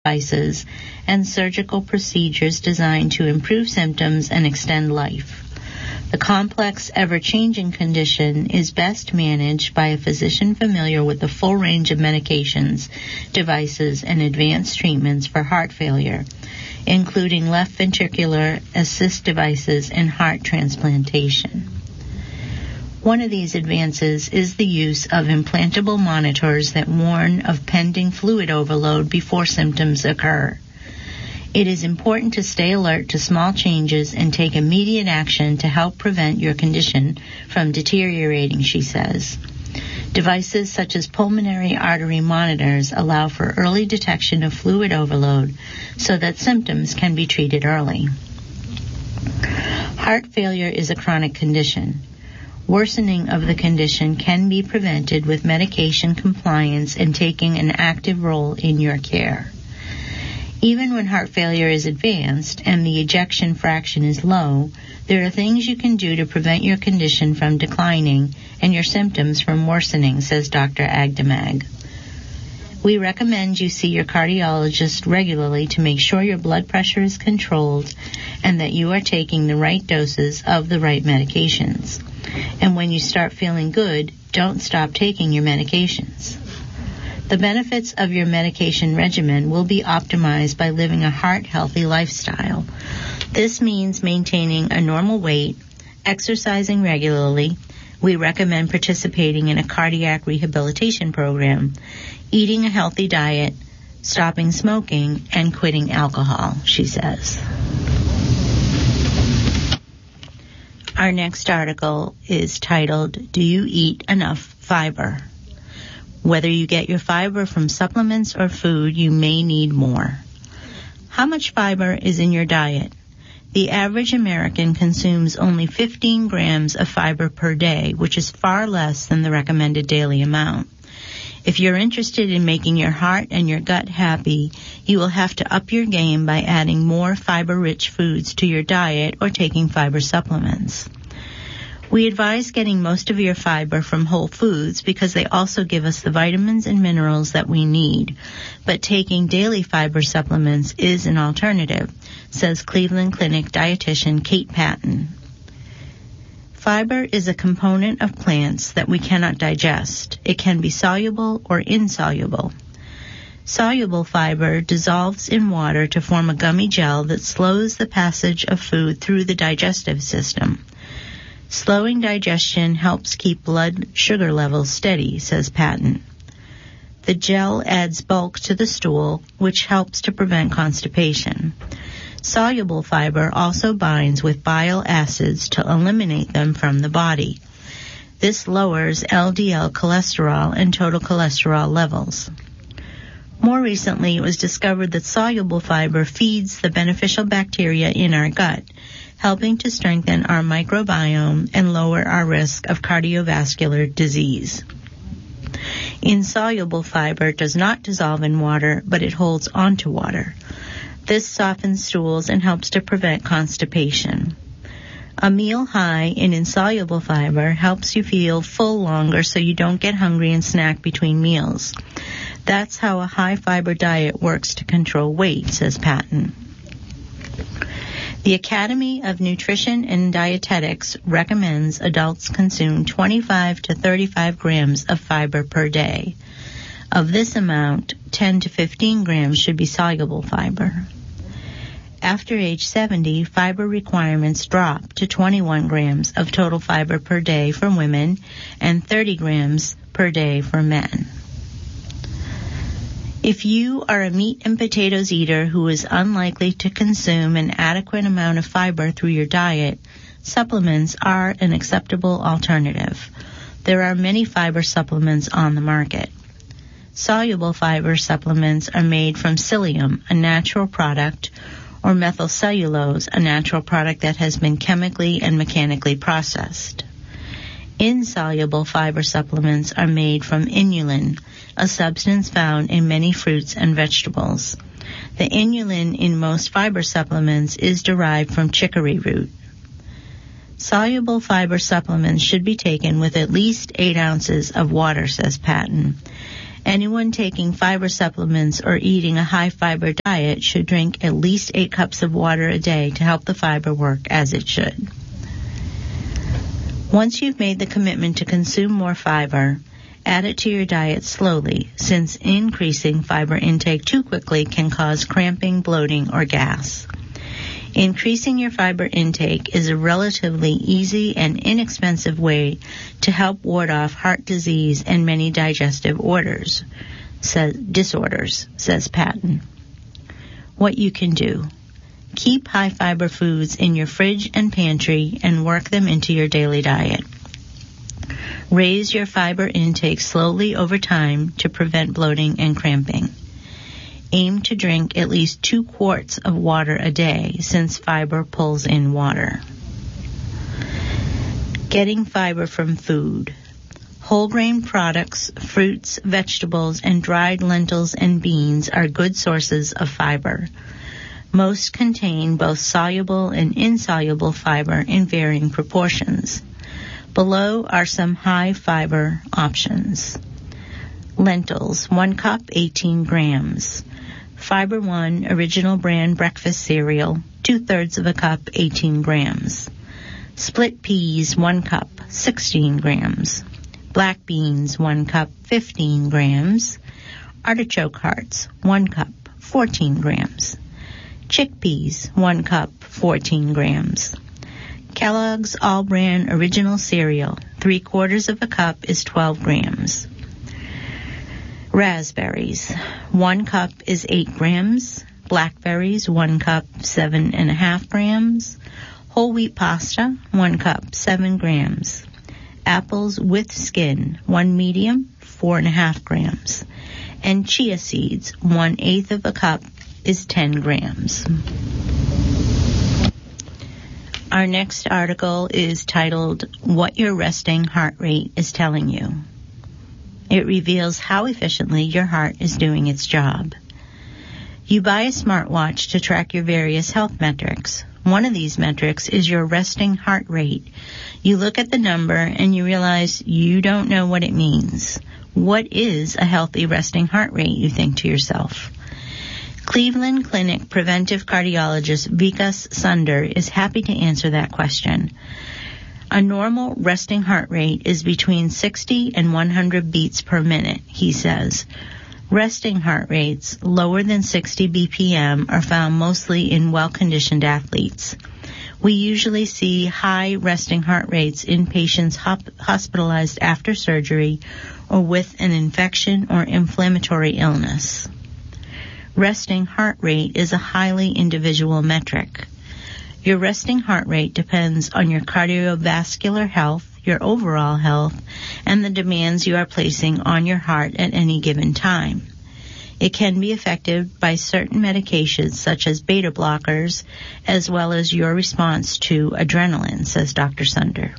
devices and surgical procedures designed to improve symptoms and extend life. The complex, ever-changing condition is best managed by a physician familiar with the full range of medications, devices, and advanced treatments for heart failure, including left ventricular assist devices and heart transplantation. One of these advances is the use of implantable monitors that warn of pending fluid overload before symptoms occur. It is important to stay alert to small changes and take immediate action to help prevent your condition from deteriorating, she says. Devices such as pulmonary artery monitors allow for early detection of fluid overload so that symptoms can be treated early. Heart failure is a chronic condition. Worsening of the condition can be prevented with medication compliance and taking an active role in your care. Even when heart failure is advanced and the ejection fraction is low, there are things you can do to prevent your condition from declining and your symptoms from worsening, says Dr. Agdamag. We recommend you see your cardiologist regularly to make sure your blood pressure is controlled and that you are taking the right doses of the right medications. And when you start feeling good, don't stop taking your medications. The benefits of your medication regimen will be optimized by living a heart-healthy lifestyle. This means maintaining a normal weight, exercising regularly. We recommend participating in a cardiac rehabilitation program, eating a healthy diet, stopping smoking, and quitting alcohol, she says. Our next article is titled, Do You Eat Enough Fiber? Whether you get your fiber from supplements or food, you may need more. How much fiber is in your diet? The average American consumes only 15 grams of fiber per day, which is far less than the recommended daily amount. If you're interested in making your heart and your gut happy, you will have to up your game by adding more fiber-rich foods to your diet or taking fiber supplements. We advise getting most of your fiber from whole foods because they also give us the vitamins and minerals that we need. But taking daily fiber supplements is an alternative, says Cleveland Clinic dietitian Kate Patton. Fiber is a component of plants that we cannot digest. It can be soluble or insoluble. Soluble fiber dissolves in water to form a gummy gel that slows the passage of food through the digestive system. Slowing digestion helps keep blood sugar levels steady, says Patton. The gel adds bulk to the stool, which helps to prevent constipation. Soluble fiber also binds with bile acids to eliminate them from the body. This lowers LDL cholesterol and total cholesterol levels. More recently, it was discovered that soluble fiber feeds the beneficial bacteria in our gut, helping to strengthen our microbiome and lower our risk of cardiovascular disease. Insoluble fiber does not dissolve in water, but it holds onto water. This softens stools and helps to prevent constipation. A meal high in insoluble fiber helps you feel full longer so you don't get hungry and snack between meals. That's how a high-fiber diet works to control weight, says Patton. The Academy of Nutrition and Dietetics recommends adults consume 25 to 35 grams of fiber per day. Of this amount, 10 to 15 grams should be soluble fiber. After age 70, fiber requirements drop to 21 grams of total fiber per day for women and 30 grams per day for men. If you are a meat and potatoes eater who is unlikely to consume an adequate amount of fiber through your diet, supplements are an acceptable alternative. There are many fiber supplements on the market. Soluble fiber supplements are made from psyllium, a natural product, or methylcellulose, a natural product that has been chemically and mechanically processed. Insoluble fiber supplements are made from inulin, a substance found in many fruits and vegetables. The inulin in most fiber supplements is derived from chicory root. Soluble fiber supplements should be taken with at least 8 ounces of water, says Patton. Anyone taking fiber supplements or eating a high-fiber diet should drink at least 8 cups of water a day to help the fiber work as it should. Once you've made the commitment to consume more fiber, add it to your diet slowly, since increasing fiber intake too quickly can cause cramping, bloating, or gas. Increasing your fiber intake is a relatively easy and inexpensive way to help ward off heart disease and many digestive disorders, says Patton. What you can do. Keep high-fiber foods in your fridge and pantry and work them into your daily diet. Raise your fiber intake slowly over time to prevent bloating and cramping. Aim to drink at least 2 quarts of water a day, since fiber pulls in water. Getting fiber from food. Whole grain products, fruits, vegetables, and dried lentils and beans are good sources of fiber. Most contain both soluble and insoluble fiber in varying proportions. Below are some high fiber options. Lentils, 1 cup, 18 grams. Fiber One Original Brand Breakfast Cereal, 2/3 of a cup, 18 grams. Split peas, 1 cup, 16 grams. Black beans, 1 cup, 15 grams. Artichoke hearts, 1 cup, 14 grams. Chickpeas, 1 cup, 14 grams. Kellogg's All-Bran Original Cereal, 3/4 of a cup is 12 grams. Raspberries, 1 cup is 8 grams. Blackberries, 1 cup, 7.5 grams. Whole wheat pasta, 1 cup, 7 grams. Apples with skin, 1 medium, 4.5 grams. And chia seeds, 1/8 of a cup is 10 grams. Our next article is titled, What Your Resting Heart Rate is Telling You. It reveals how efficiently your heart is doing its job. You buy a smartwatch to track your various health metrics. One of these metrics is your resting heart rate. You look at the number and you realize you don't know what it means. What is a healthy resting heart rate, you think to yourself? Cleveland Clinic preventive cardiologist Vikas Sunder is happy to answer that question. A normal resting heart rate is between 60 and 100 beats per minute, he says. Resting heart rates lower than 60 BPM are found mostly in well-conditioned athletes. We usually see high resting heart rates in patients hospitalized after surgery or with an infection or inflammatory illness. Resting heart rate is a highly individual metric. Your resting heart rate depends on your cardiovascular health, your overall health, and the demands you are placing on your heart at any given time. It can be affected by certain medications such as beta blockers, as well as your response to adrenaline, says Dr. Sunder.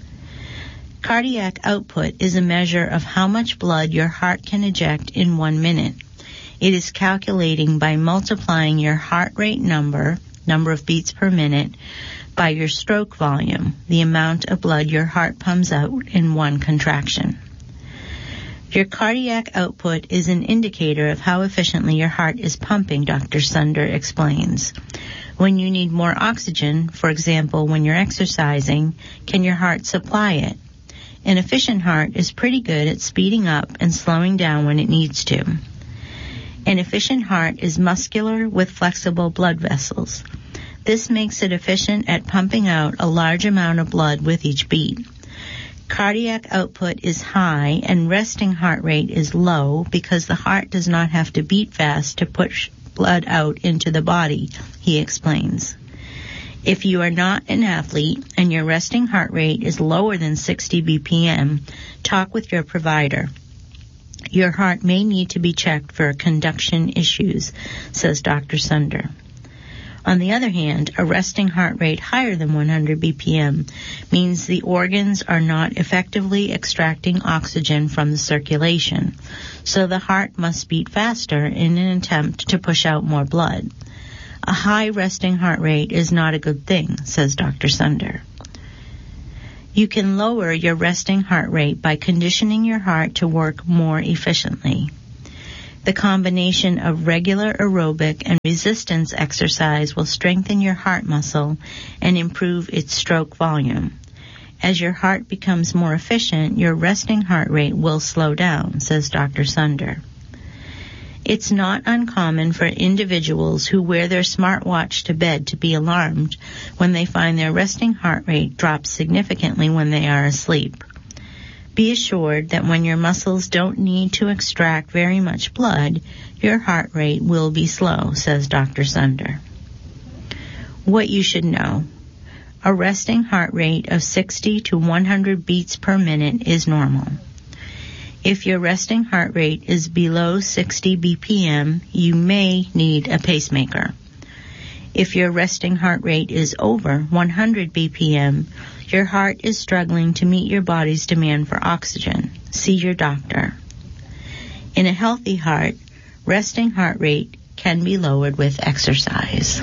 Cardiac output is a measure of how much blood your heart can eject in 1 minute. It is calculating by multiplying your heart rate number of beats per minute, by your stroke volume, the amount of blood your heart pumps out in one contraction. Your cardiac output is an indicator of how efficiently your heart is pumping, Dr. Sunder explains. When you need more oxygen, for example, when you're exercising, can your heart supply it? An efficient heart is pretty good at speeding up and slowing down when it needs to. An efficient heart is muscular with flexible blood vessels. This makes it efficient at pumping out a large amount of blood with each beat. Cardiac output is high and resting heart rate is low because the heart does not have to beat fast to push blood out into the body, he explains. If you are not an athlete and your resting heart rate is lower than 60 BPM, talk with your provider. Your heart may need to be checked for conduction issues, says Dr. Sunder. On the other hand, a resting heart rate higher than 100 BPM means the organs are not effectively extracting oxygen from the circulation, so the heart must beat faster in an attempt to push out more blood. A high resting heart rate is not a good thing, says Dr. Sunder. You can lower your resting heart rate by conditioning your heart to work more efficiently. The combination of regular aerobic and resistance exercise will strengthen your heart muscle and improve its stroke volume. As your heart becomes more efficient, your resting heart rate will slow down, says Dr. Sunder. It's not uncommon for individuals who wear their smartwatch to bed to be alarmed when they find their resting heart rate drops significantly when they are asleep. Be assured that when your muscles don't need to extract very much blood, your heart rate will be slow, says Dr. Sunder. What you should know. A resting heart rate of 60 to 100 beats per minute is normal. If your resting heart rate is below 60 BPM, you may need a pacemaker. If your resting heart rate is over 100 BPM, your heart is struggling to meet your body's demand for oxygen. See your doctor. In a healthy heart, resting heart rate can be lowered with exercise.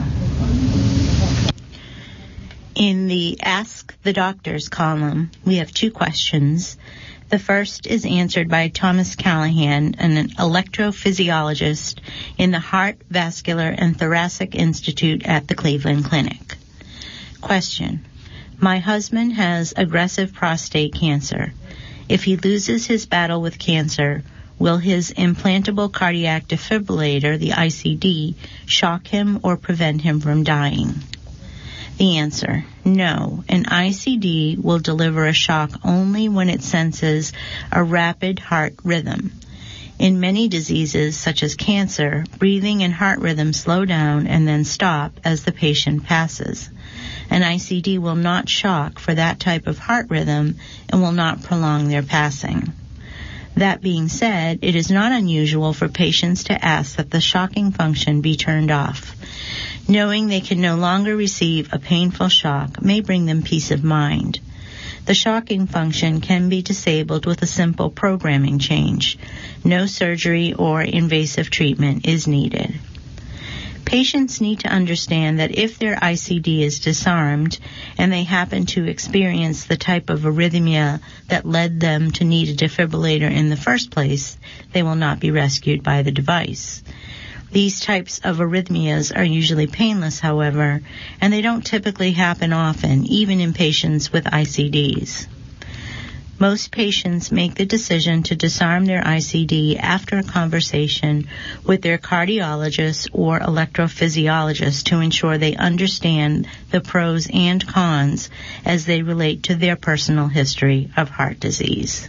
In the Ask the Doctors column, we have 2 questions. The first is answered by Thomas Callahan, an electrophysiologist in the Heart, Vascular, and Thoracic Institute at the Cleveland Clinic. Question: My husband has aggressive prostate cancer. If he loses his battle with cancer, will his implantable cardiac defibrillator, the ICD, shock him or prevent him from dying? The answer: no. An ICD will deliver a shock only when it senses a rapid heart rhythm. In many diseases, such as cancer, breathing and heart rhythm slow down and then stop as the patient passes. An ICD will not shock for that type of heart rhythm and will not prolong their passing. That being said, it is not unusual for patients to ask that the shocking function be turned off. Knowing they can no longer receive a painful shock may bring them peace of mind. The shocking function can be disabled with a simple programming change. No surgery or invasive treatment is needed. Patients need to understand that if their ICD is disarmed and they happen to experience the type of arrhythmia that led them to need a defibrillator in the first place, they will not be rescued by the device. These types of arrhythmias are usually painless, however, and they don't typically happen often, even in patients with ICDs. Most patients make the decision to disarm their ICD after a conversation with their cardiologist or electrophysiologist to ensure they understand the pros and cons as they relate to their personal history of heart disease.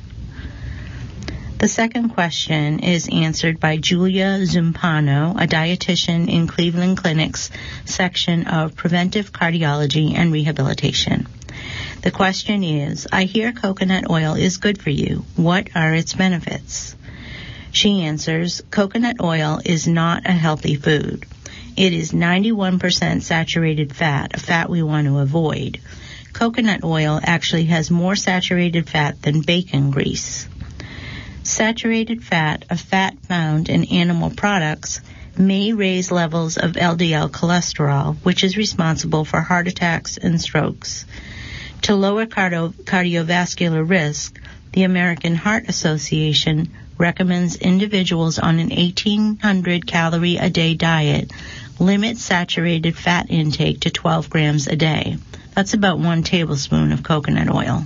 The second question is answered by Julia Zumpano, a dietitian in Cleveland Clinic's section of Preventive Cardiology and Rehabilitation. The question is, I hear coconut oil is good for you. What are its benefits? She answers, coconut oil is not a healthy food. It is 91% saturated fat, a fat we want to avoid. Coconut oil actually has more saturated fat than bacon grease. Saturated fat, a fat found in animal products, may raise levels of LDL cholesterol, which is responsible for heart attacks and strokes. To lower cardiovascular risk, the American Heart Association recommends individuals on an 1,800 calorie a day diet limit saturated fat intake to 12 grams a day. That's about 1 tablespoon of coconut oil.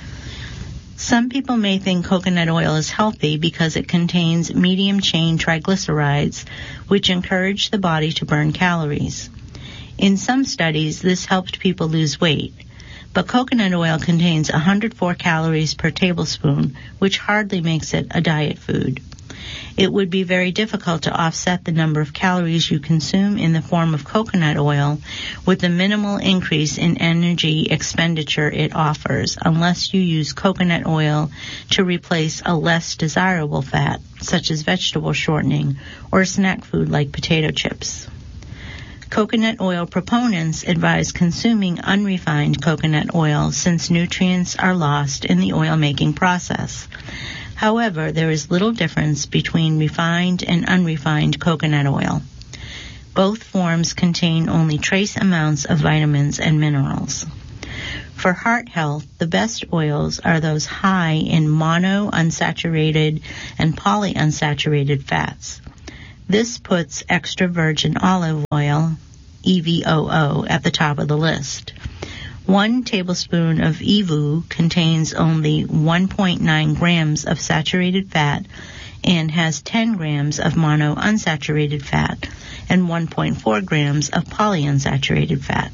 Some people may think coconut oil is healthy because it contains medium-chain triglycerides, which encourage the body to burn calories. In some studies, this helped people lose weight. But coconut oil contains 104 calories per tablespoon, which hardly makes it a diet food. It would be very difficult to offset the number of calories you consume in the form of coconut oil with the minimal increase in energy expenditure it offers, unless you use coconut oil to replace a less desirable fat, such as vegetable shortening or a snack food like potato chips. Coconut oil proponents advise consuming unrefined coconut oil since nutrients are lost in the oil-making process. However, there is little difference between refined and unrefined coconut oil. Both forms contain only trace amounts of vitamins and minerals. For heart health, the best oils are those high in monounsaturated and polyunsaturated fats. This puts extra virgin olive oil, EVOO, at the top of the list. 1 tablespoon of EVOO contains only 1.9 grams of saturated fat and has 10 grams of monounsaturated fat and 1.4 grams of polyunsaturated fat.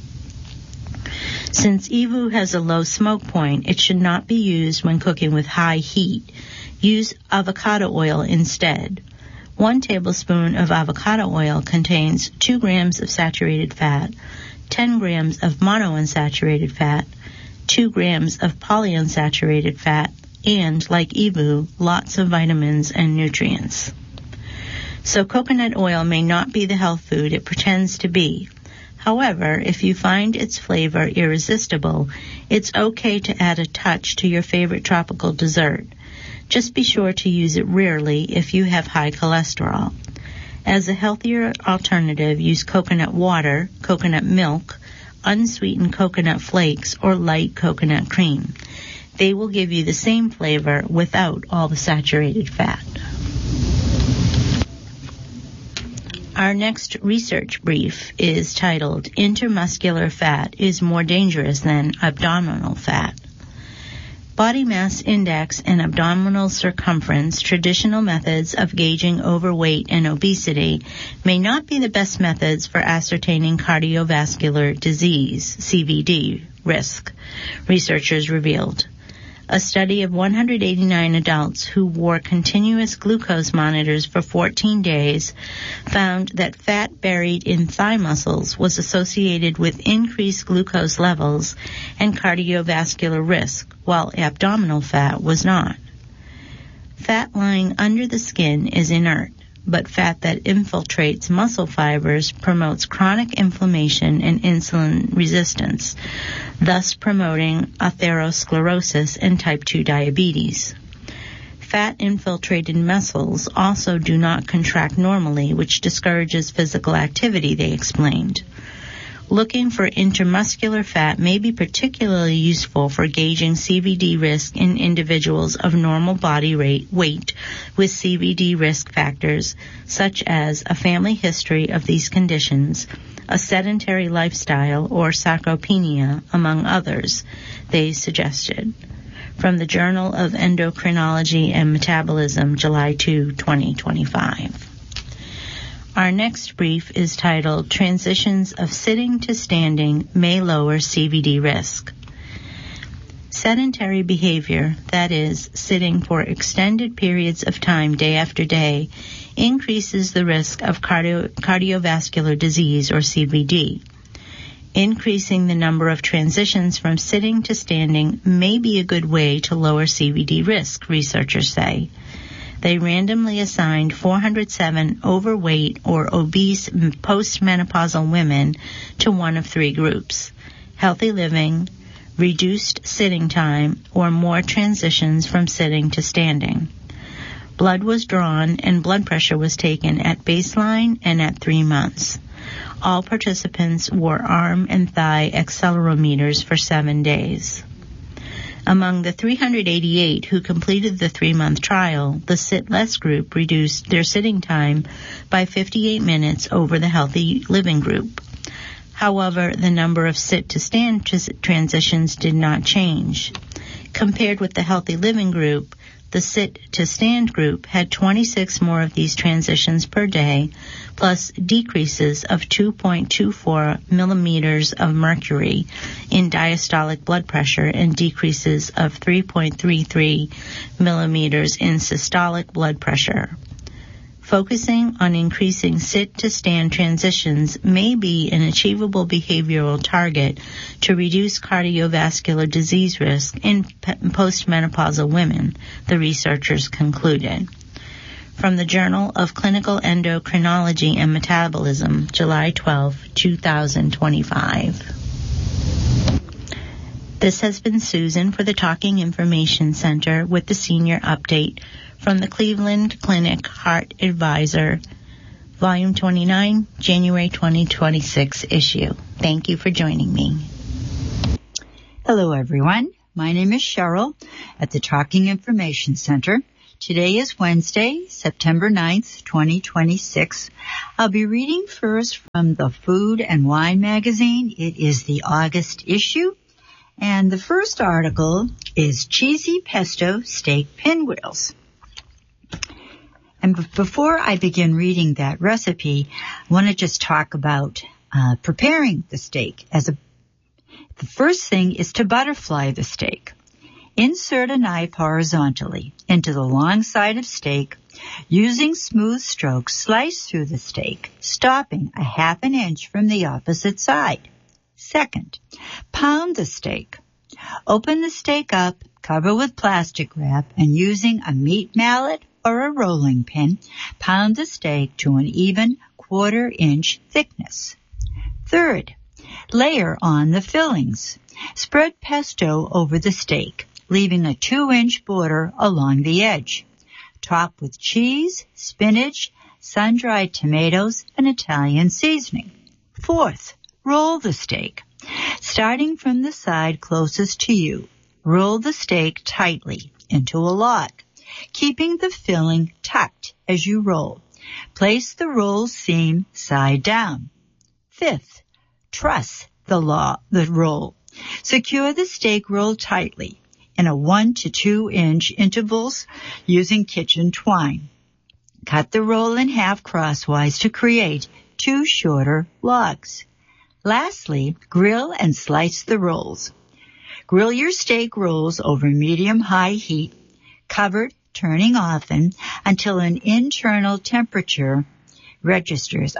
Since EVOO has a low smoke point, it should not be used when cooking with high heat. Use avocado oil instead. 1 tablespoon of avocado oil contains 2 grams of saturated fat, 10 grams of monounsaturated fat, 2 grams of polyunsaturated fat, and, like EVOO, lots of vitamins and nutrients. So coconut oil may not be the health food it pretends to be. However, if you find its flavor irresistible, it's okay to add a touch to your favorite tropical dessert. Just be sure to use it rarely if you have high cholesterol. As a healthier alternative, use coconut water, coconut milk, unsweetened coconut flakes, or light coconut cream. They will give you the same flavor without all the saturated fat. Our next research brief is titled, Intermuscular Fat is More Dangerous Than Abdominal Fat. Body mass index and abdominal circumference, traditional methods of gauging overweight and obesity, may not be the best methods for ascertaining cardiovascular disease, CVD, risk, researchers revealed. A study of 189 adults who wore continuous glucose monitors for 14 days found that fat buried in thigh muscles was associated with increased glucose levels and cardiovascular risk, while abdominal fat was not. Fat lying under the skin is inert, but fat that infiltrates muscle fibers promotes chronic inflammation and insulin resistance, thus promoting atherosclerosis and type 2 diabetes. Fat-infiltrated muscles also do not contract normally, which discourages physical activity, they explained. Looking for intermuscular fat may be particularly useful for gauging CVD risk in individuals of normal body weight with CVD risk factors such as a family history of these conditions, a sedentary lifestyle, or sarcopenia, among others, they suggested. From the Journal of Endocrinology and Metabolism, July 2, 2025. Our next brief is titled, Transitions of Sitting to Standing May Lower CVD Risk. Sedentary behavior, that is, sitting for extended periods of time day after day, increases the risk of cardiovascular disease, or CVD. Increasing the number of transitions from sitting to standing may be a good way to lower CVD risk, researchers say. They randomly assigned 407 overweight or obese postmenopausal women to one of 3 groups: healthy living, reduced sitting time, or more transitions from sitting to standing. Blood was drawn and blood pressure was taken at baseline and at 3 months. All participants wore arm and thigh accelerometers for 7 days. Among the 388 who completed the 3-month trial, the Sit Less group reduced their sitting time by 58 minutes over the Healthy Living group. However, the number of sit-to-stand transitions did not change. Compared with the Healthy Living group, the sit-to-stand group had 26 more of these transitions per day, plus decreases of 2.24 millimeters of mercury in diastolic blood pressure and decreases of 3.33 millimeters in systolic blood pressure. Focusing on increasing sit-to-stand transitions may be an achievable behavioral target to reduce cardiovascular disease risk in postmenopausal women, the researchers concluded. From the Journal of Clinical Endocrinology and Metabolism, July 12, 2025. This has been Susan for the Talking Information Center with the Senior Update from the Cleveland Clinic Heart Advisor, Volume 29, January 2026 issue. Thank you for joining me. Hello, everyone. My name is Cheryl at the Talking Information Center. Today is Wednesday, September 9th, 2026. I'll be reading first from the Food and Wine magazine. It is the August issue. And the first article is Cheesy Pesto Steak Pinwheels. And before I begin reading that recipe, I want to just talk about preparing the steak. The first thing is to butterfly the steak. Insert a knife horizontally into the long side of steak. Using smooth strokes, slice through the steak, stopping a half an inch from the opposite side. Second, pound the steak. Open the steak up, cover with plastic wrap, and using a meat mallet or a rolling pin, pound the steak to an even 1/4 inch thickness. Third, layer on the fillings. Spread pesto over the steak, leaving a 2-inch border along the edge. Top with cheese, spinach, sun-dried tomatoes, and Italian seasoning. Fourth, roll the steak. Starting from the side closest to you, roll the steak tightly into a log, keeping the filling tucked as you roll. Place the roll seam side down. Fifth, truss the roll. Secure the steak roll tightly in a 1 to 2 inch intervals using kitchen twine. Cut the roll in half crosswise to create 2 shorter logs. Lastly, grill and slice the rolls. Grill your steak rolls over medium-high heat, covered, turning often, until an internal temperature registers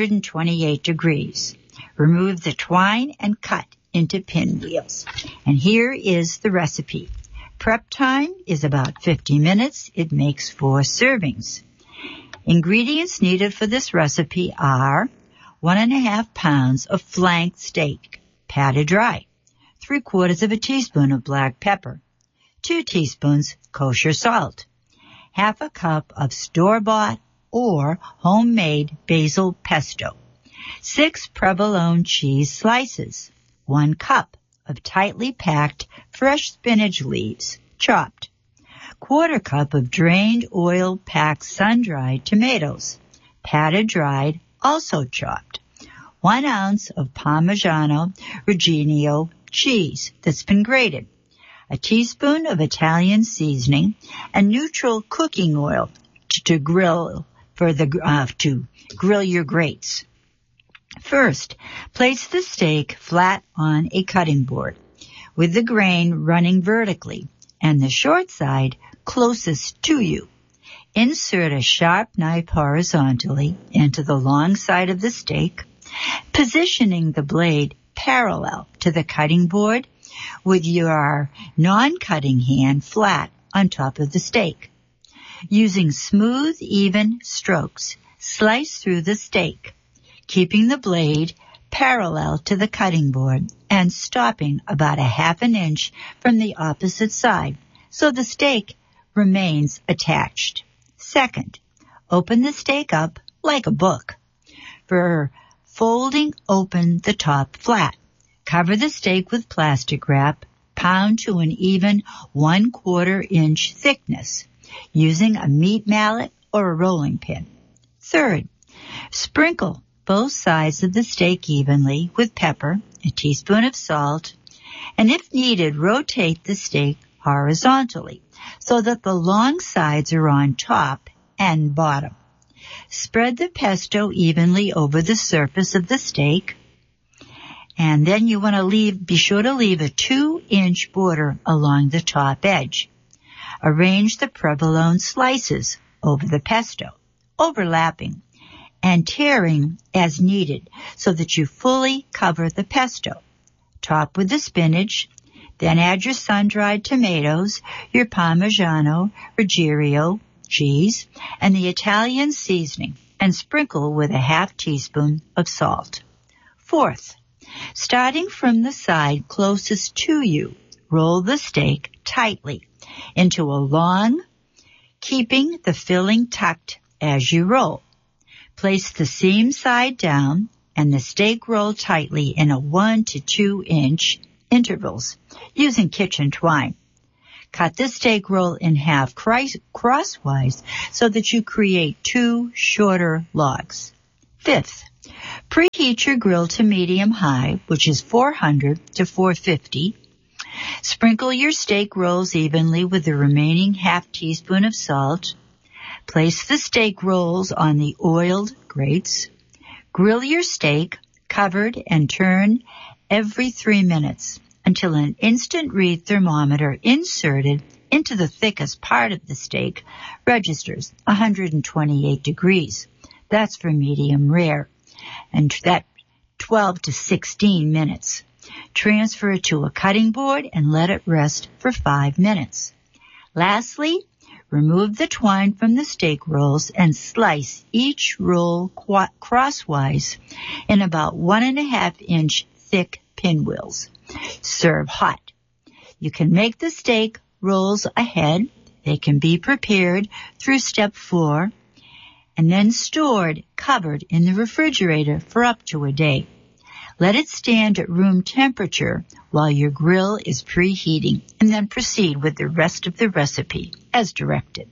128 degrees. Remove the twine and cut into pinwheels. And here is the recipe. Prep time is about 50 minutes. It makes 4 servings. Ingredients needed for this recipe are 1.5 pounds of flank steak, patted dry, 3/4 teaspoon of black pepper, 2 teaspoons kosher salt, 1/2 cup of store-bought or homemade basil pesto, 6 provolone cheese slices, 1 cup of tightly packed fresh spinach leaves, chopped, 1/4 cup of drained oil-packed sun-dried tomatoes, patted dried, also chopped, 1 ounce of Parmigiano Reggiano cheese that's been grated, a teaspoon of Italian seasoning, and neutral cooking oil to grill your grates. First, place the steak flat on a cutting board, with the grain running vertically and the short side closest to you. Insert a sharp knife horizontally into the long side of the steak, positioning the blade parallel to the cutting board with your non-cutting hand flat on top of the steak. Using smooth, even strokes, slice through the steak, keeping the blade parallel to the cutting board and stopping about a half an inch from the opposite side so the steak remains attached. Second, open the steak up like a book. For folding open the top flat, cover the steak with plastic wrap, pound to an even 1/4 inch thickness using a meat mallet or a rolling pin. Third, sprinkle both sides of the steak evenly with pepper, a teaspoon of salt, and if needed, rotate the steak horizontally so that the long sides are on top and bottom. Spread the pesto evenly over the surface of the steak, and then you want to be sure to leave a 2-inch border along the top edge. Arrange the provolone slices over the pesto, overlapping and tearing as needed so that you fully cover the pesto. Top with the spinach, then add your sun-dried tomatoes, your Parmigiano Reggiano cheese, and the Italian seasoning, and sprinkle with a 1/2 teaspoon of salt. Fourth, starting from the side closest to you, roll the steak tightly into a long, keeping the filling tucked as you roll. Place the seam side down and the steak roll tightly in a 1 to 2 inch intervals using kitchen twine. Cut the steak roll in half crosswise so that you create 2 shorter logs. Fifth, preheat your grill to medium-high, which is 400 to 450. Sprinkle your steak rolls evenly with the remaining half teaspoon of salt. Place the steak rolls on the oiled grates. Grill your steak, covered, and turn every 3 minutes until an instant read thermometer inserted into the thickest part of the steak registers 128 degrees. That's for medium rare. And that 12 to 16 minutes. Transfer it to a cutting board and let it rest for 5 minutes. Lastly, remove the twine from the steak rolls and slice each roll crosswise in about 1.5-inch thick pinwheels. Serve hot. You can make the steak rolls ahead. They can be prepared through step 4 and then stored covered in the refrigerator for up to a day. Let it stand at room temperature while your grill is preheating, and then proceed with the rest of the recipe as directed.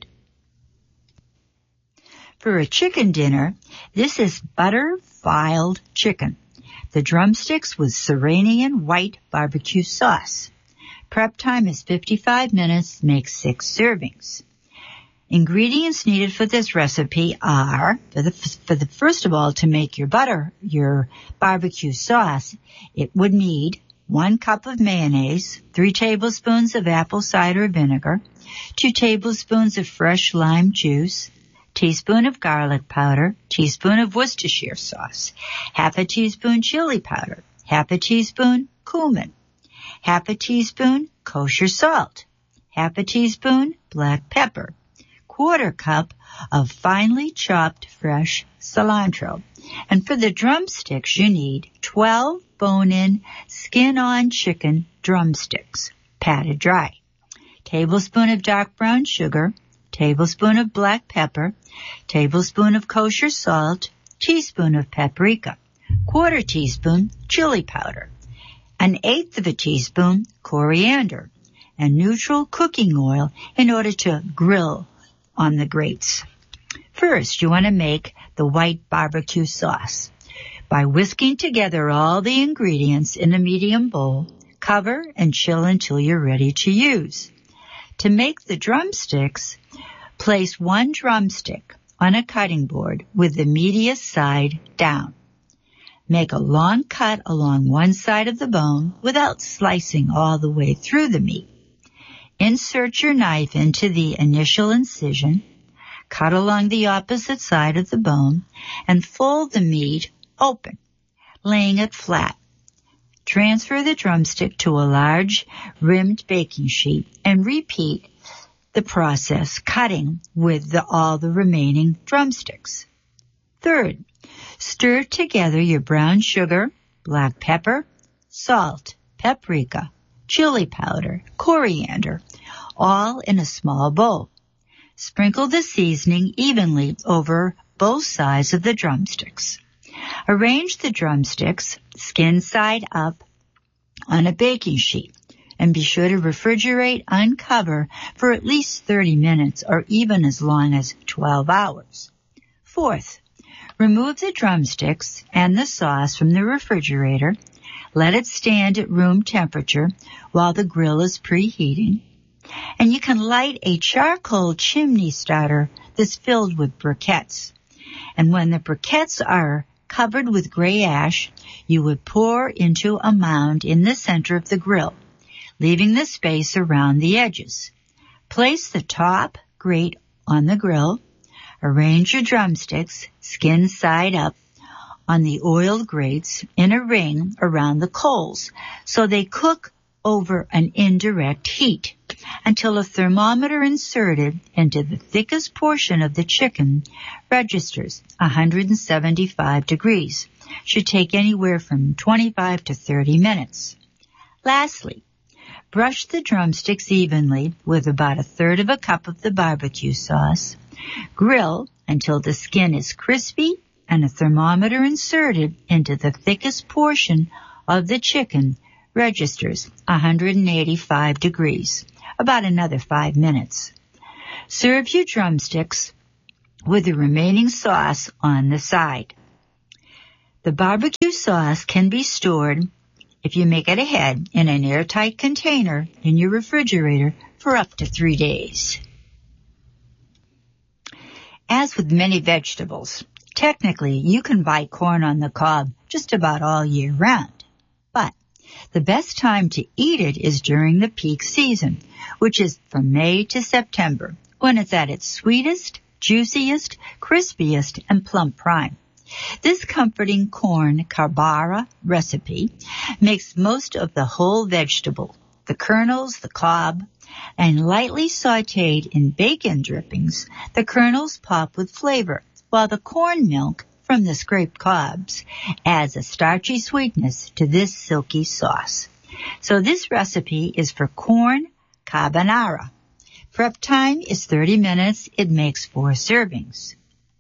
For a chicken dinner, this is butter-filed chicken. The drumsticks with Serranian white barbecue sauce. Prep time is 55 minutes, make 6 servings. Ingredients needed for this recipe are, first of all, to make your barbecue sauce, it would need 1 cup of mayonnaise, 3 tablespoons of apple cider vinegar, 2 tablespoons of fresh lime juice, teaspoon of garlic powder, teaspoon of Worcestershire sauce, half a teaspoon chili powder, half a teaspoon cumin, half a teaspoon kosher salt, half a teaspoon black pepper, 1/4 cup of finely chopped fresh cilantro. And for the drumsticks, you need 12 bone-in, skin-on chicken drumsticks, patted dry, tablespoon of dark brown sugar, tablespoon of black pepper, tablespoon of kosher salt, teaspoon of paprika, 1/4 teaspoon chili powder, 1/8 of a teaspoon coriander, and neutral cooking oil in order to grill on the grates. First, you want to make the white barbecue sauce. By whisking together all the ingredients in a medium bowl, cover and chill until you're ready to use. To make the drumsticks, place 1 drumstick on a cutting board with the medius side down. Make a long cut along one side of the bone without slicing all the way through the meat. Insert your knife into the initial incision, cut along the opposite side of the bone, and fold the meat open, laying it flat. Transfer the drumstick to a large rimmed baking sheet and repeat the process, cutting with all the remaining drumsticks. Third, stir together your brown sugar, black pepper, salt, paprika, chili powder, coriander, all in a small bowl. Sprinkle the seasoning evenly over both sides of the drumsticks. Arrange the drumsticks skin side up on a baking sheet and be sure to refrigerate uncover for at least 30 minutes or even as long as 12 hours. Fourth, remove the drumsticks and the sauce from the refrigerator. Let it stand at room temperature while the grill is preheating. And you can light a charcoal chimney starter that's filled with briquettes. And when the briquettes are covered with gray ash, you would pour into a mound in the center of the grill, leaving the space around the edges. Place the top grate on the grill. Arrange your drumsticks, skin side up, on the oiled grates in a ring around the coals so they cook over an indirect heat until a thermometer inserted into the thickest portion of the chicken registers 175 degrees. Should take anywhere from 25 to 30 minutes. Lastly, brush the drumsticks evenly with about 1/3 of a cup of the barbecue sauce. Grill until the skin is crispy and a thermometer inserted into the thickest portion of the chicken registers 185 degrees, about another 5 minutes. Serve your drumsticks with the remaining sauce on the side. The barbecue sauce can be stored, if you make it ahead, in an airtight container in your refrigerator for up to 3 days. As with many vegetables, technically you can buy corn on the cob just about all year round. But the best time to eat it is during the peak season, which is from May to September, when it's at its sweetest, juiciest, crispiest, and plump prime. This comforting corn carbara recipe makes most of the whole vegetable, the kernels, the cob, and lightly sautéed in bacon drippings, the kernels pop with flavor, while the corn milk from the scraped cobs adds a starchy sweetness to this silky sauce. So this recipe is for corn carbonara. Prep time is 30 minutes. It makes 4 servings.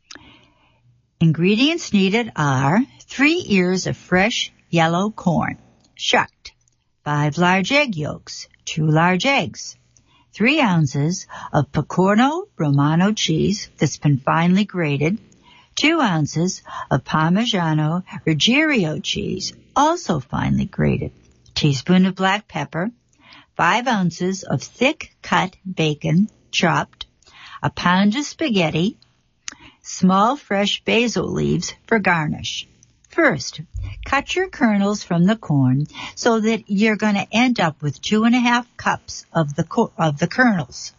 Ingredients needed are 3 ears of fresh yellow corn, shucked, 5 large egg yolks, 2 large eggs, 3 ounces of Pecorino Romano cheese that's been finely grated, 2 ounces of Parmigiano Reggiano cheese, also finely grated, a teaspoon of black pepper, 5 ounces of thick cut bacon, chopped, a pound of spaghetti, small fresh basil leaves for garnish. First, cut your kernels from the corn so that you're going to end up with 2.5 cups of the kernels.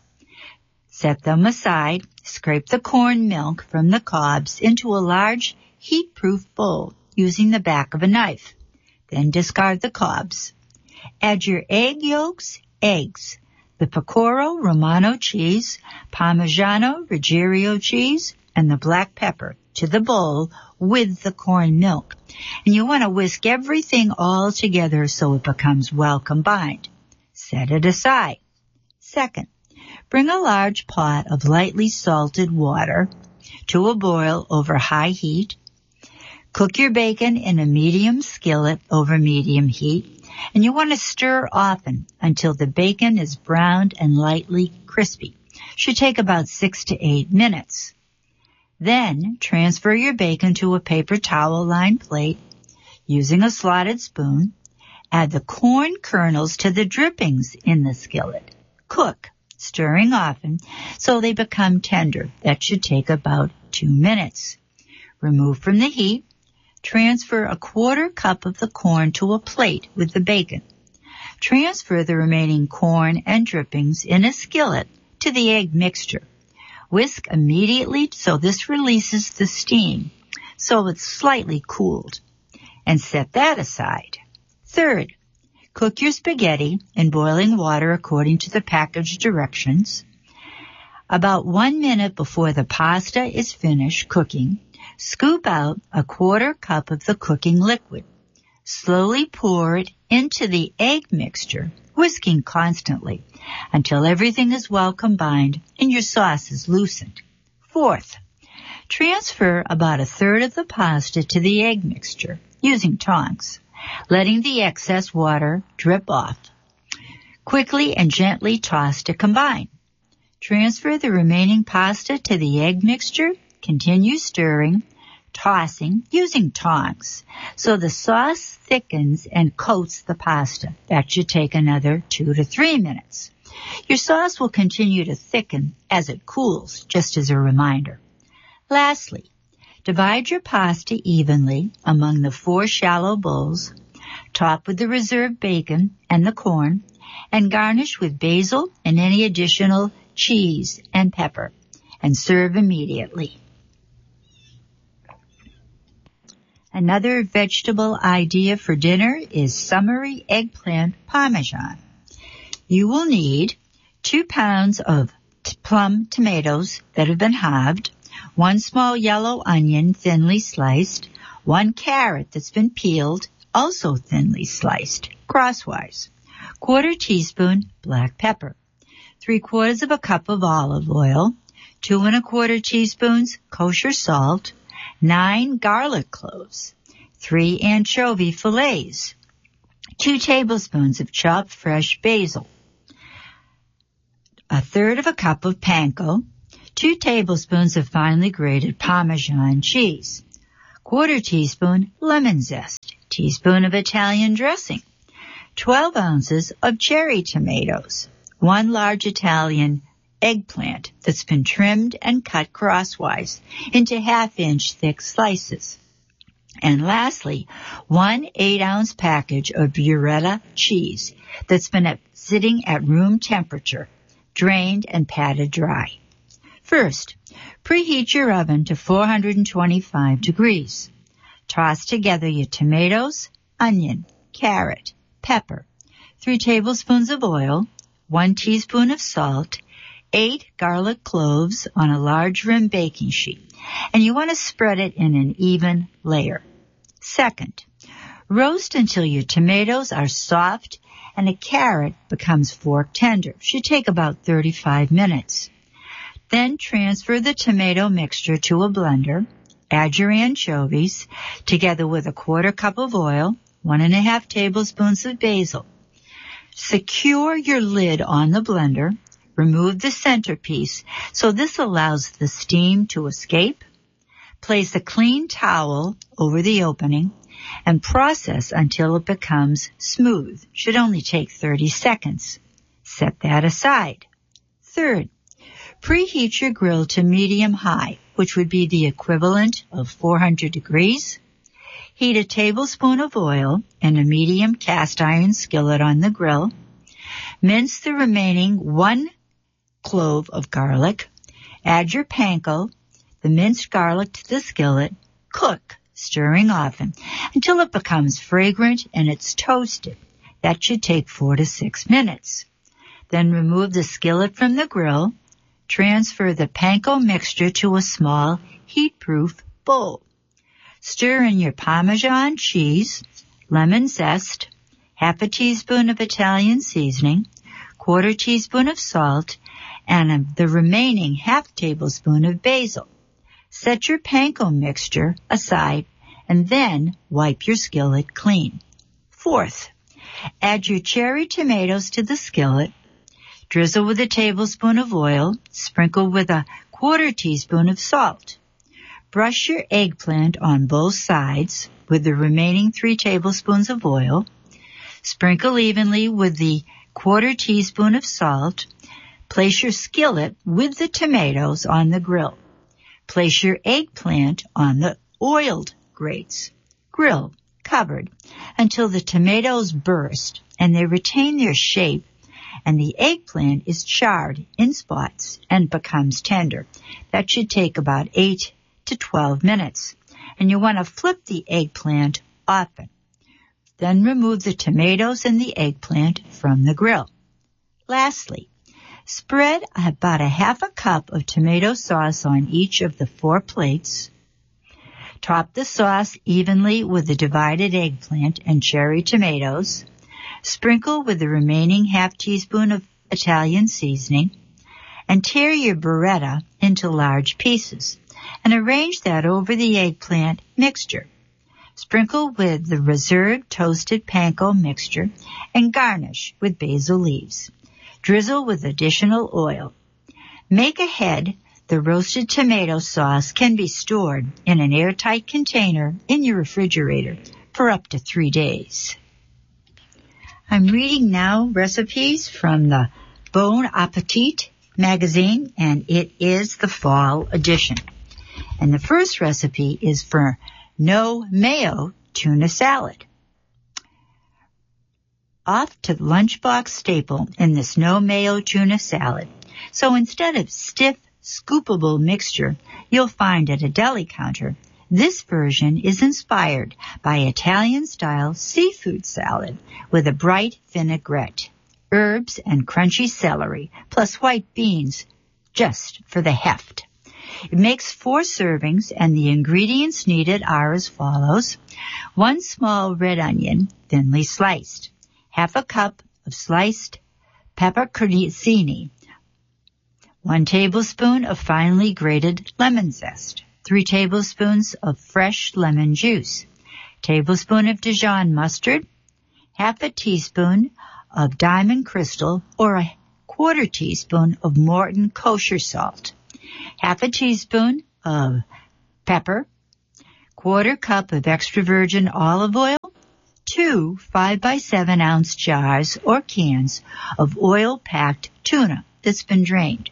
Set them aside. Scrape the corn milk from the cobs into a large heat-proof bowl using the back of a knife. Then discard the cobs. Add your egg yolks, eggs, the Pecorino Romano cheese, Parmigiano Reggiano cheese, and the black pepper to the bowl with the corn milk. And you want to whisk everything all together so it becomes well combined. Set it aside. Second, bring a large pot of lightly salted water to a boil over high heat. Cook your bacon in a medium skillet over medium heat, and you want to stir often until the bacon is browned and lightly crispy. Should take about 6 to 8 minutes. Then transfer your bacon to a paper towel-lined plate using a slotted spoon. Add the corn kernels to the drippings in the skillet. Cook, stirring often, so they become tender. That should take about 2 minutes. Remove from the heat. Transfer a 1/4 cup of the corn to a plate with the bacon. Transfer the remaining corn and drippings in a skillet to the egg mixture. Whisk immediately so this releases the steam, so it's slightly cooled, and set that aside. Third, cook your spaghetti in boiling water according to the package directions. About 1 minute before the pasta is finished cooking, scoop out a 1/4 cup of the cooking liquid. Slowly pour it into the egg mixture, whisking constantly until everything is well combined and your sauce is loosened. Fourth, transfer about 1/3 of the pasta to the egg mixture using tongs, letting the excess water drip off. Quickly and gently toss to combine. Transfer the remaining pasta to the egg mixture. Continue stirring, tossing using tongs so the sauce thickens and coats the pasta. That should take another 2 to 3 minutes. Your sauce will continue to thicken as it cools, just as a reminder. Lastly, divide your pasta evenly among the 4 shallow bowls, top with the reserved bacon and the corn, and garnish with basil and any additional cheese and pepper, and serve immediately. Another vegetable idea for dinner is summery eggplant parmesan. You will need 2 pounds of plum tomatoes that have been halved, 1 small yellow onion thinly sliced, 1 carrot that's been peeled, also thinly sliced, crosswise, 1/4 teaspoon black pepper, 3/4 of a cup of olive oil, 2 1/4 teaspoons kosher salt, 9 garlic cloves, 3 anchovy fillets, 2 tablespoons of chopped fresh basil, 1/3 cup of panko, 2 tablespoons of finely grated Parmesan cheese, 1/4 teaspoon lemon zest, teaspoon of Italian dressing, 12 ounces of cherry tomatoes, 1 large Italian eggplant that's been trimmed and cut crosswise into 1/2-inch thick slices. And lastly, 1 8-ounce package of burrata cheese that's been sitting at room temperature, drained and patted dry. First, preheat your oven to 425 degrees. Toss together your tomatoes, onion, carrot, pepper, 3 tablespoons of oil, 1 teaspoon of salt, 8 garlic cloves on a large rim baking sheet, and you want to spread it in an even layer. Second, roast until your tomatoes are soft and a carrot becomes fork tender. Should take about 35 minutes. Then transfer the tomato mixture to a blender. Add your anchovies together with 1/4 cup of oil, 1½ tablespoons of basil. Secure your lid on the blender. Remove the centerpiece so this allows the steam to escape. Place a clean towel over the opening and process until it becomes smooth. Should only take 30 seconds. Set that aside. Third, preheat your grill to medium-high, which would be the equivalent of 400 degrees. Heat a tablespoon of oil in a medium cast iron skillet on the grill. Mince the remaining 1 clove of garlic. Add your panko, the minced garlic, to the skillet. Cook, stirring often, until it becomes fragrant and it's toasted. That should take 4 to 6 minutes. Then remove the skillet from the grill. Transfer the panko mixture to a small, heat-proof bowl. Stir in your Parmesan cheese, lemon zest, 1/2 teaspoon of Italian seasoning, 1/4 teaspoon of salt, and the remaining 1/2 tablespoon of basil. Set your panko mixture aside and then wipe your skillet clean. Fourth, add your cherry tomatoes to the skillet. Drizzle with a tablespoon of oil. Sprinkle with 1/4 teaspoon of salt. Brush your eggplant on both sides with the remaining 3 tablespoons of oil. Sprinkle evenly with the 1/4 teaspoon of salt. Place your skillet with the tomatoes on the grill. Place your eggplant on the oiled grates. Grill, covered, until the tomatoes burst and they retain their shape and the eggplant is charred in spots and becomes tender. That should take about 8 to 12 minutes. And you want to flip the eggplant often. Then remove the tomatoes and the eggplant from the grill. Lastly, spread about 1/2 cup of tomato sauce on each of the 4 plates. Top the sauce evenly with the divided eggplant and cherry tomatoes. Sprinkle with the remaining 1/2 teaspoon of Italian seasoning and tear your burrata into large pieces and arrange that over the eggplant mixture. Sprinkle with the reserved toasted panko mixture and garnish with basil leaves. Drizzle with additional oil. Make ahead. The roasted tomato sauce can be stored in an airtight container in your refrigerator for up to 3 days. I'm reading now recipes from the Bon Appetit magazine, and it is the fall edition. And the first recipe is for no mayo tuna salad. Off to the lunchbox staple in this no mayo tuna salad. So instead of stiff, scoopable mixture you'll find at a deli counter, this version is inspired by Italian-style seafood salad with a bright vinaigrette, herbs and crunchy celery, plus white beans just for the heft. It makes 4 servings, and the ingredients needed are as follows. 1 small red onion, thinly sliced. 1/2 cup of sliced pepperoncini. 1 tablespoon of finely grated lemon zest. 3 tablespoons of fresh lemon juice. Tablespoon of Dijon mustard. half a teaspoon of Diamond Crystal or a quarter teaspoon of Morton kosher salt, half a teaspoon of pepper, quarter cup of extra virgin olive oil, 2 5-by-7-ounce jars or cans of oil-packed tuna that's been drained,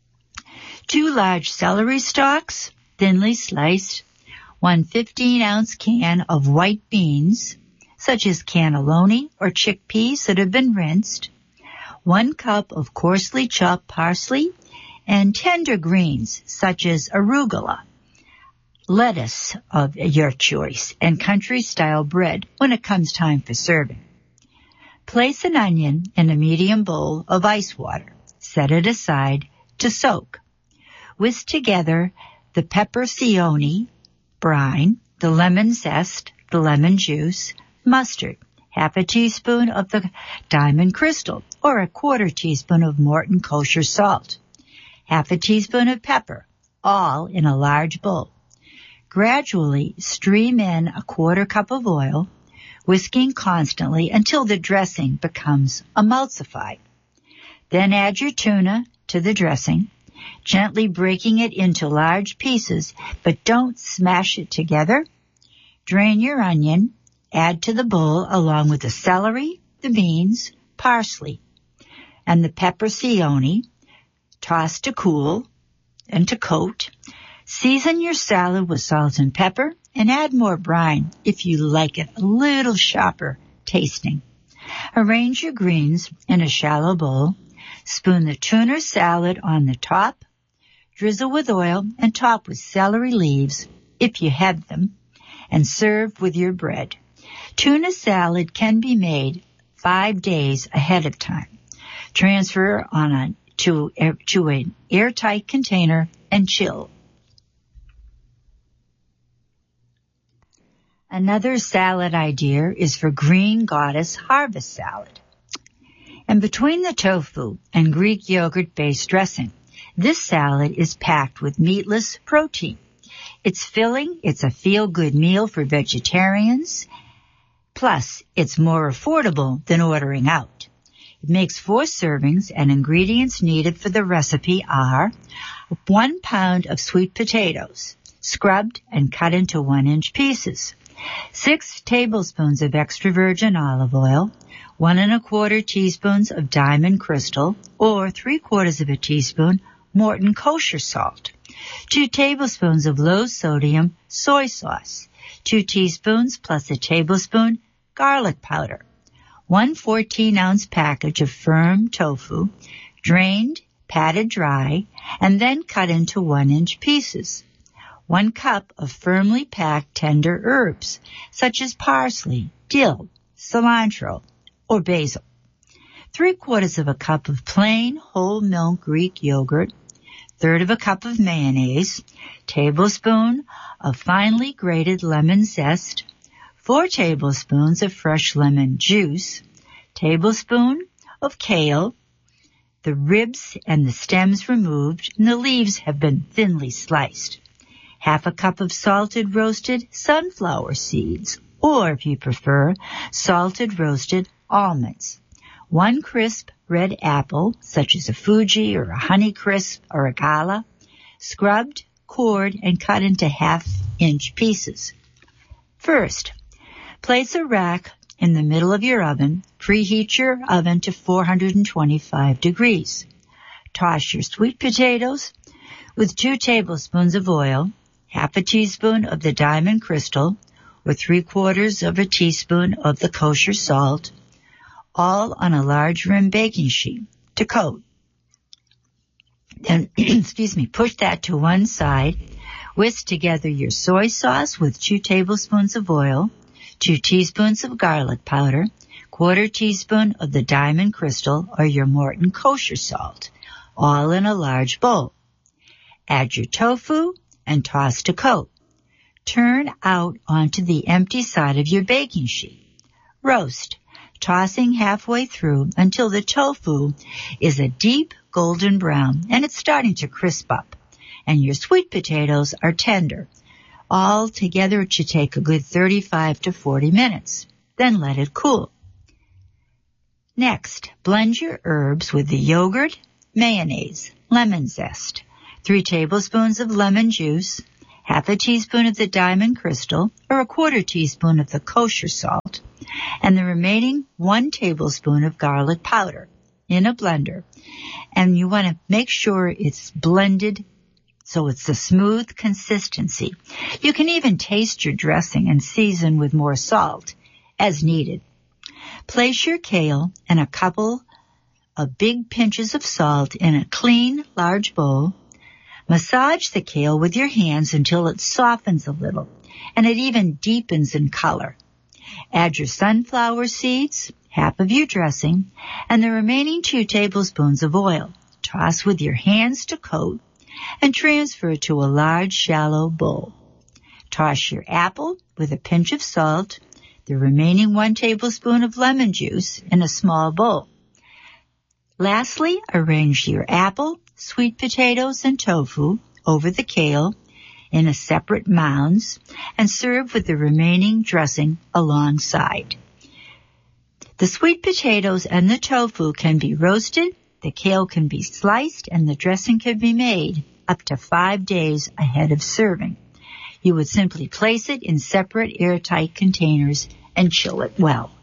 2 large celery stalks, thinly sliced, 1 15-ounce can of white beans, such as cannelloni or chickpeas that have been rinsed, 1 cup of coarsely chopped parsley, and tender greens such as arugula, lettuce of your choice, and country-style bread when it comes time for serving. Place an onion in a medium bowl of ice water. Set it aside to soak. Whisk together the peppercioni brine, the lemon zest, the lemon juice, mustard, half a teaspoon of the Diamond Crystal or a quarter teaspoon of Morton kosher salt, half a teaspoon of pepper, all in a large bowl. Gradually stream in a quarter cup of oil, whisking constantly until the dressing becomes emulsified. Then add your tuna to the dressing, gently breaking it into large pieces, but don't smash it together. Drain your onion, add to the bowl along with the celery, the beans, parsley, and the peppercioni. Toss to cool and to coat. Season your salad with salt and pepper and add more brine if you like it a little sharper tasting. Arrange your greens in a shallow bowl. Spoon the tuna salad on the top. Drizzle with oil and top with celery leaves if you have them, and serve with your bread. Tuna salad can be made 5 days ahead of time. Transfer to an airtight container and chill. Another salad idea is for Green Goddess harvest salad. And between the tofu and Greek yogurt-based dressing, this salad is packed with meatless protein. It's filling, it's a feel-good meal for vegetarians, plus it's more affordable than ordering out. It makes 4 servings, and ingredients needed for the recipe are 1 pound of sweet potatoes, scrubbed and cut into 1-inch pieces, 6 tablespoons of extra virgin olive oil, 1 1/4 teaspoons of Diamond Crystal or 3/4 of a teaspoon Morton kosher salt, 2 tablespoons of low sodium soy sauce, 2 teaspoons plus a tablespoon garlic powder, 1 14-ounce package of firm tofu, drained, patted dry, and then cut into 1-inch pieces, 1 cup of firmly packed tender herbs such as parsley, dill, cilantro, or basil, 3/4 of a cup of plain whole milk Greek yogurt, 1/3 of a cup of mayonnaise, tablespoon of finely grated lemon zest, 4 tablespoons of fresh lemon juice, tablespoon of kale, the ribs and the stems removed and the leaves have been thinly sliced, half a cup of salted roasted sunflower seeds, or if you prefer, salted roasted almonds, 1 crisp red apple, such as a Fuji or a Honeycrisp or a Gala, scrubbed, cored, and cut into 1/2-inch pieces. First, place a rack in the middle of your oven. Preheat your oven to 425 degrees. Toss your sweet potatoes with 2 tablespoons of oil, 1/2 teaspoon of the Diamond Crystal, or 3/4 of a teaspoon of the kosher salt, all on a large rim baking sheet to coat. Then, push that to one side. Whisk together your soy sauce with 2 tablespoons of oil, 2 teaspoons of garlic powder, 1/4 teaspoon of the Diamond Crystal or your Morton kosher salt, all in a large bowl. Add your tofu and toss to coat. Turn out onto the empty side of your baking sheet. Roast, tossing halfway through until the tofu is a deep golden brown and it's starting to crisp up, and your sweet potatoes are tender. All together it should take a good 35 to 40 minutes. Then let it cool. Next, blend your herbs with the yogurt, mayonnaise, lemon zest, 3 tablespoons of lemon juice, half a teaspoon of the diamond crystal, or a quarter teaspoon of the kosher salt, and the remaining 1 tablespoon of garlic powder in a blender. And you want to make sure it's blended so it's a smooth consistency. You can even taste your dressing and season with more salt as needed. Place your kale and a couple of big pinches of salt in a clean, large bowl. Massage the kale with your hands until it softens a little and it even deepens in color. Add your sunflower seeds, half of your dressing, and the remaining 2 tablespoons of oil. Toss with your hands to coat and transfer to a large, shallow bowl. Toss your apple with a pinch of salt, the remaining 1 tablespoon of lemon juice in a small bowl. Lastly, arrange your apple, sweet potatoes, and tofu over the kale in a separate mounds and serve with the remaining dressing alongside. The sweet potatoes and the tofu can be roasted, the kale can be sliced, and the dressing can be made up to 5 days ahead of serving. You would simply place it in separate airtight containers and chill it well.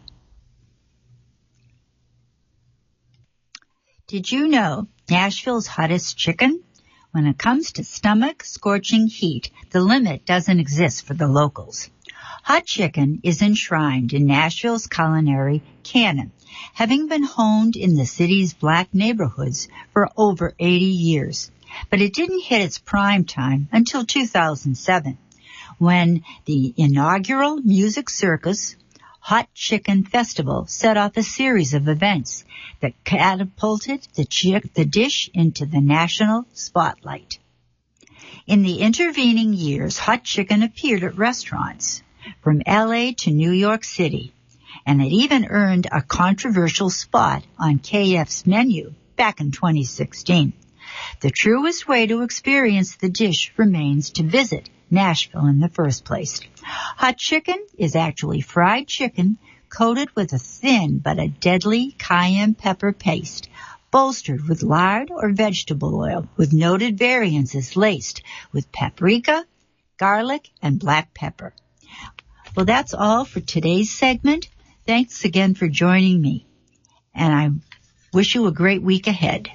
Did you know Nashville's hottest chicken? When it comes to stomach-scorching heat, the limit doesn't exist for the locals. Hot chicken is enshrined in Nashville's culinary canon, having been honed in the city's black neighborhoods for over 80 years. But it didn't hit its prime time until 2007, when the inaugural Music Circus Hot Chicken Festival set off a series of events that catapulted the dish into the national spotlight. In the intervening years, hot chicken appeared at restaurants from L.A. to New York City, and it even earned a controversial spot on KF's menu back in 2016. The truest way to experience the dish remains to visit Nashville in the first place. Hot chicken is actually fried chicken coated with a thin but a deadly cayenne pepper paste, bolstered with lard or vegetable oil, with noted variances laced with paprika, garlic, and black pepper. Well, that's all for today's segment. Thanks again for joining me, and I wish you a great week ahead.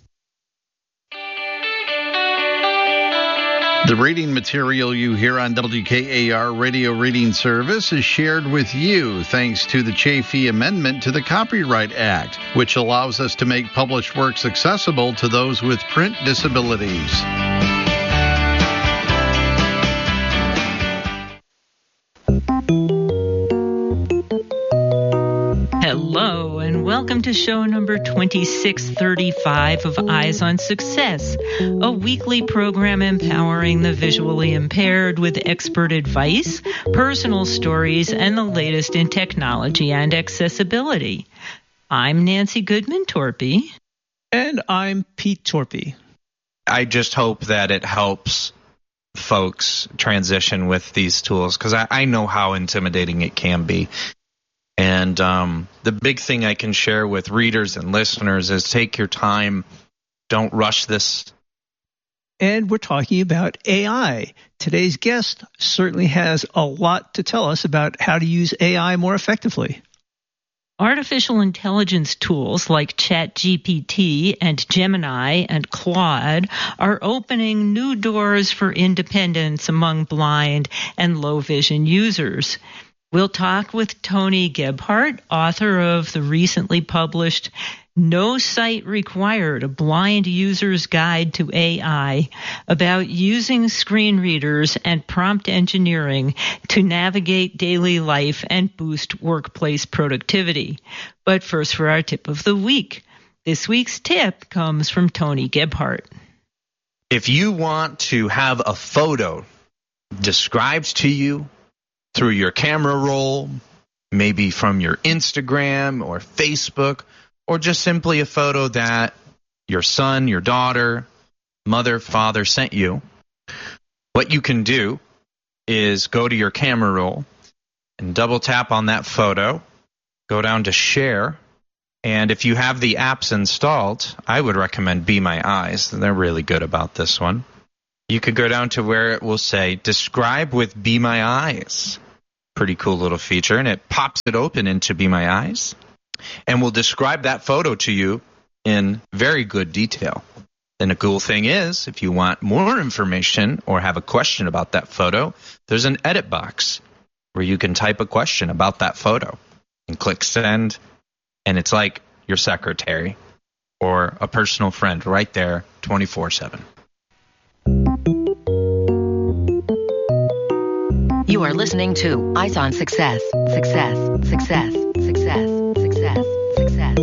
The reading material you hear on WKAR Radio Reading Service is shared with you thanks to the Chafee Amendment to the Copyright Act, which allows us to make published works accessible to those with print disabilities. Hello, and welcome to show number 2635 of Eyes on Success, a weekly program empowering the visually impaired with expert advice, personal stories, and the latest in technology and accessibility. I'm Nancy Goodman-Torpy. And I'm Pete Torpy. I just hope that it helps folks transition with these tools, because I know how intimidating it can be. And the big thing I can share with readers and listeners is take your time. Don't rush this. And we're talking about AI. Today's guest certainly has a lot to tell us about how to use AI more effectively. Artificial intelligence tools like ChatGPT and Gemini and Claude are opening new doors for independence among blind and low vision users. We'll talk with Tony Gebhardt, author of the recently published No Sight Required, a Blind User's Guide to AI, about using screen readers and prompt engineering to navigate daily life and boost workplace productivity. But first, for our tip of the week. This week's tip comes from Tony Gebhardt. If you want to have a photo described to you through your camera roll, maybe from your Instagram or Facebook, or just simply a photo that your son, your daughter, mother, father sent you, what you can do is go to your camera roll and double tap on that photo, go down to share, And if you have the apps installed, I would recommend Be My Eyes. They're really good about this one. You could go down to where it will say, describe with Be My Eyes. Pretty cool little feature. And it pops it open into Be My Eyes and will describe that photo to you in very good detail. And the cool thing is, if you want more information or have a question about that photo, there's an edit box where you can type a question about that photo and click send. And it's like your secretary or a personal friend right there 24/7. You are listening to Eyes on Success. Success, success, success, success, success.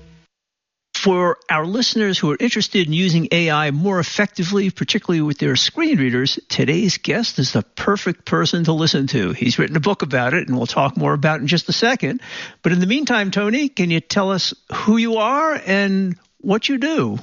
For our listeners who are interested in using AI more effectively, particularly with their screen readers, today's guest is the perfect person to listen to. He's written a book about it, and we'll talk more about it in just a second. But in the meantime, Tony, can you tell us who you are and what you do?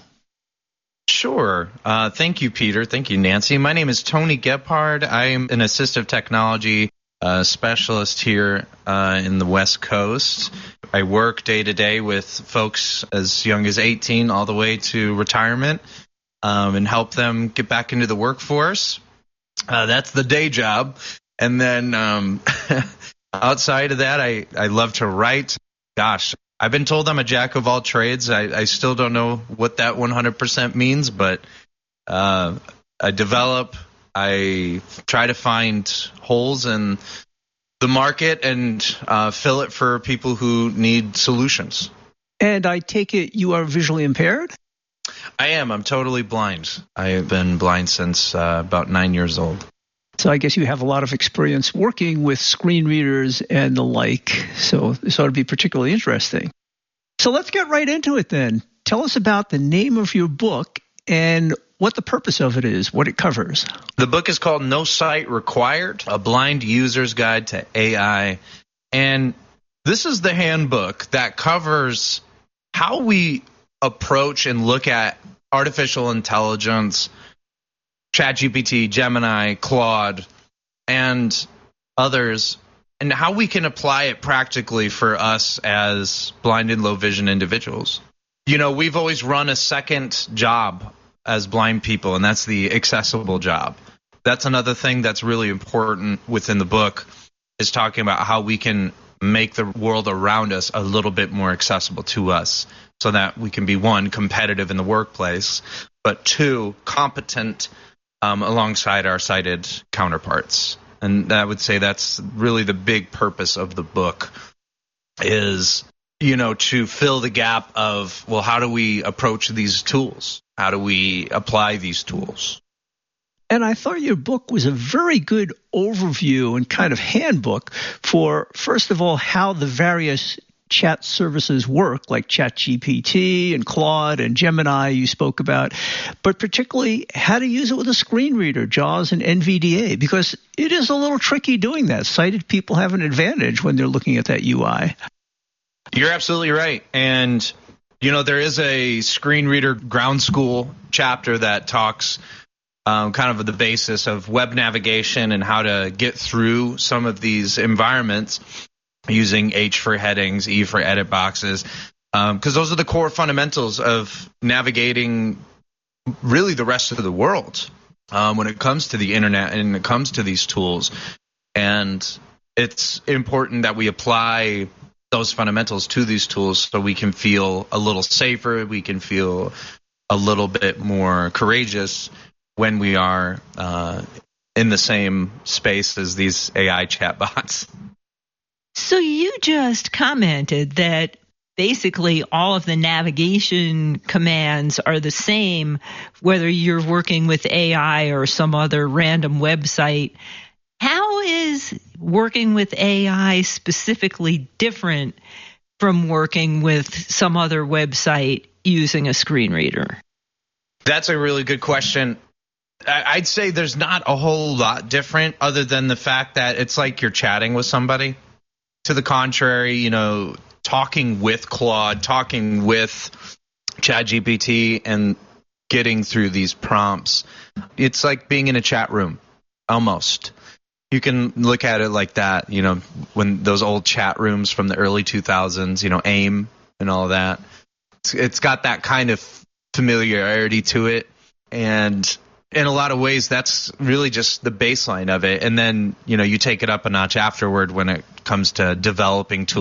Sure. Thank you, Peter. Thank you, Nancy. My name is Tony Gebhard. I am an assistive technology specialist here in the West Coast. I work day to day with folks as young as 18 all the way to retirement and help them get back into the workforce. That's the day job. And then outside of that, I love to write. Gosh, I've been told I'm a jack of all trades. I still don't know what that 100% means, but I develop, I try to find holes in the market and fill it for people who need solutions. And I take it you are visually impaired? I am. I'm totally blind. I have been blind since about 9 years old. So I guess you have a lot of experience working with screen readers and the like. So this ought to be particularly interesting. So let's get right into it then. Tell us about the name of your book and what the purpose of it is, what it covers. The book is called No Sight Required, A Blind User's Guide to AI. And this is the handbook that covers how we approach and look at artificial intelligence, ChatGPT, Gemini, Claude, and others, and how we can apply it practically for us as blind and low vision individuals. You know, we've always run a second job as blind people, and that's the accessible job. That's another thing that's really important within the book, is talking about how we can make the world around us a little bit more accessible to us so that we can be, one, competitive in the workplace, but two, competent alongside our sighted counterparts. And I would say that's really the big purpose of the book is, you know, to fill the gap of, well, how do we approach these tools? How do we apply these tools? And I thought your book was a very good overview and kind of handbook for, first of all, how the various chat services work, like ChatGPT and Claude and Gemini you spoke about, but particularly how to use it with a screen reader, JAWS and NVDA, because it is a little tricky doing that. Sighted people have an advantage when they're looking at that UI. You're absolutely right. And, you know, there is a screen reader ground school chapter that talks kind of the basis of web navigation and how to get through some of these environments using H for headings, E for edit boxes, because those are the core fundamentals of navigating really the rest of the world when it comes to the internet and it comes to these tools. And it's important that we apply those fundamentals to these tools so we can feel a little safer, we can feel a little bit more courageous when we are in the same space as these AI chatbots. So you just commented that basically all of the navigation commands are the same, whether you're working with AI or some other random website. How is working with AI specifically different from working with some other website using a screen reader? That's a really good question. I'd say there's not a whole lot different other than the fact that it's like you're chatting with somebody. To the contrary, you know, talking with Claude, talking with ChatGPT and getting through these prompts, it's like being in a chat room, almost. You can look at it like that, you know, when those old chat rooms from the early 2000s, you know, AIM, and all that. It's got that kind of familiarity to it, and in a lot of ways, that's really just the baseline of it. And then, you take it up a notch afterward when it comes to developing tools